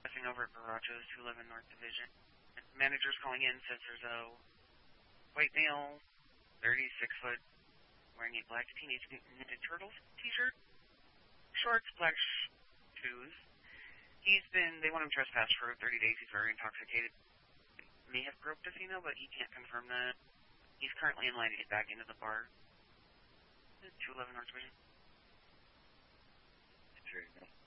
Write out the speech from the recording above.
over at Baracho's 211 North Division. Manager's calling in, says there's a white male, 36-foot, wearing a black Teenage Mutant Ninja Turtles t-shirt, shorts, black shoes. They want him trespassed for 30 days. He's very intoxicated. May have groped a female, but he can't confirm that. He's currently in line to get back into the bar. 211 North Division. Sure,